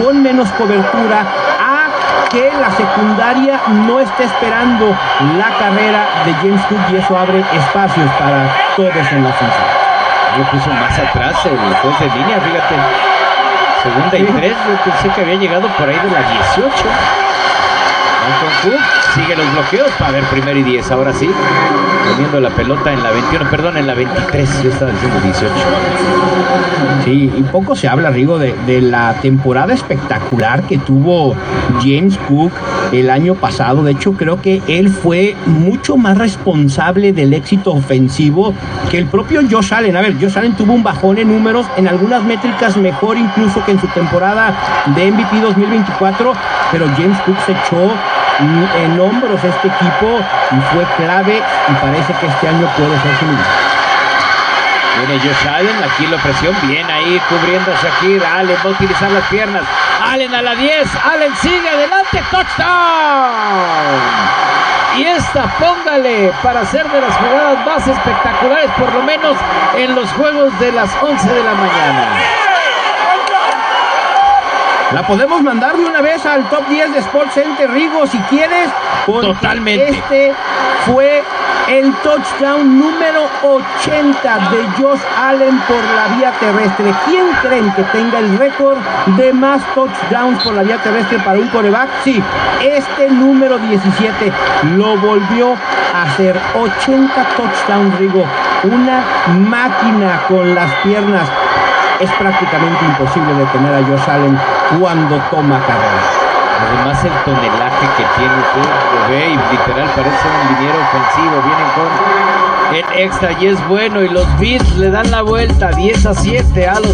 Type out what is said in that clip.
con menos cobertura, a que la secundaria no esté esperando la carrera de James Cook, y eso abre espacios para todos en la ofensiva. Lo puso más atrás el juez de línea, fíjate. Segunda y 3, yo pensé que había llegado por ahí de la 18. Cook sigue los bloqueos para ver 1st y 10, ahora sí, poniendo la pelota en la 21, perdón, en la 23, yo estaba diciendo 18. Sí, y poco se habla, Rigo, de la temporada espectacular que tuvo James Cook el año pasado. De hecho, creo que él fue mucho más responsable del éxito ofensivo que el propio Josh Allen. A ver, Josh Allen tuvo un bajón en números, en algunas métricas mejor incluso que en su temporada de MVP 2024, pero James Cook se echó en hombros este equipo y fue clave, y parece que este año puede ser similar. Viene Josh Allen, aquí la presión, bien ahí cubriendo a Shakir. Allen va a utilizar las piernas, Allen a la 10, Allen sigue adelante, touchdown. Y esta, póngale, para ser de las jugadas más espectaculares, por lo menos en los juegos de las 11 de la mañana. La podemos mandar de una vez al top 10 de Sports Center, Rigo, si quieres. Totalmente. Este fue el touchdown número 80 de Josh Allen por la vía terrestre. ¿Quién creen que tenga el récord de más touchdowns por la vía terrestre para un quarterback? Sí, este número 17 lo volvió a hacer. 80 touchdowns, Rigo. Una máquina con las piernas. Es prácticamente imposible detener a Josh Allen cuando toma carrera. Además el tonelaje que tiene, usted lo ve y literal parece un liniero ofensivo. Vienen con el extra y es bueno, y los Bills le dan la vuelta 10-7 a los